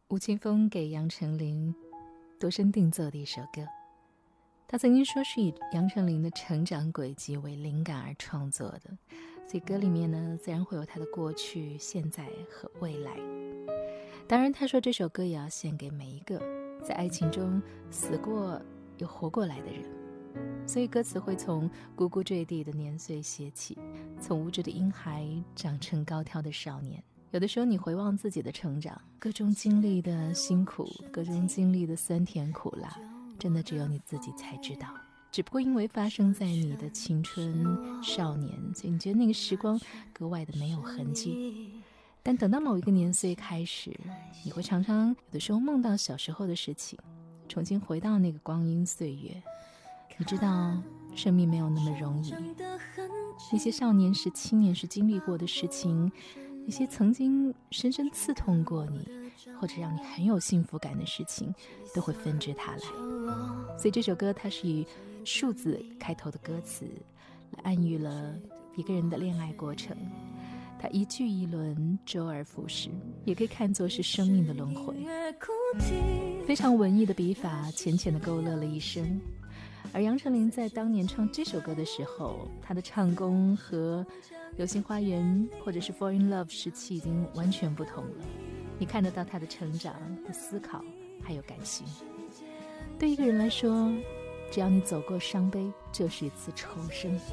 吴青峰给杨丞琳度身定做的一首歌，他曾经说是以杨丞琳的成长轨迹为灵感而创作的，所以歌里面呢，自然会有他的过去、现在和未来。当然他说这首歌也要献给每一个在爱情中死过又活过来的人，所以歌词会从呱呱坠地的年岁写起，从无知的婴孩长成高挑的少年。有的时候你回望自己的成长，各种经历的辛苦，各种经历的酸甜苦辣，真的只有你自己才知道。只不过因为发生在你的青春少年，所以你觉得那个时光格外的没有痕迹。但等到某一个年岁开始，你会常常有的时候梦到小时候的事情，重新回到那个光阴岁月，你知道生命没有那么容易，那些少年时青年时经历过的事情，那些曾经深深刺痛过你或者让你很有幸福感的事情，都会纷至沓来。所以这首歌它是以数字开头的歌词来暗喻了一个人的恋爱过程，它一句一轮，周而复始，也可以看作是生命的轮回。非常文艺的笔法，浅浅的勾勒了一生。而杨丞琳在当年唱这首歌的时候，她的唱功和流星花园或者是 Fall in Love 时期已经完全不同了，你看得到她的成长的思考还有感性。对一个人来说，只要你走过伤悲，就是一次重生。